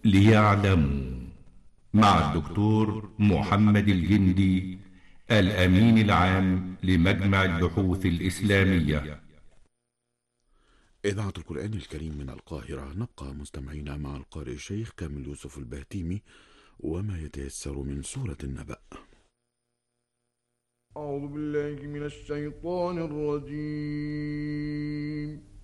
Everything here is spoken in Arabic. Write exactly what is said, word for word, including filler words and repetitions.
ليعلموا، مع الدكتور محمد الجندي، الأمين العام لمجمع البحوث الإسلامية. إذاعة القرآن الكريم من القاهرة. نبقى مستمعين مع القارئ الشيخ كامل يوسف البهتيمي وما يتيسر من سورة النبأ. أعوذ بالله من الشيطان الرجيم.